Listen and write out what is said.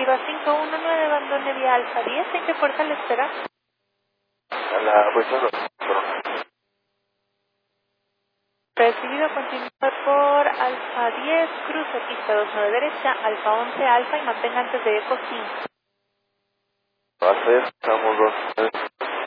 Viva 519, abandone vía Alfa 10, ¿en qué puerta le espera? A la posición Recibido, continúe por Alfa 10, cruce pista 29 derecha, Alfa 11 Alfa y mantenga antes de Eco 5. va a ser, estamos 2.